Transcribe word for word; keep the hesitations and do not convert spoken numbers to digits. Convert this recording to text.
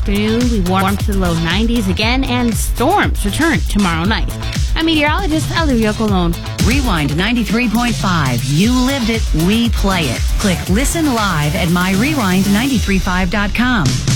afternoon. We warm to the low nineties again, and storms return tomorrow night. I'm meteorologist Olivia Colon. Rewind ninety-three point five. You lived it, we play it. Click Listen Live at my rewind nine three five dot com.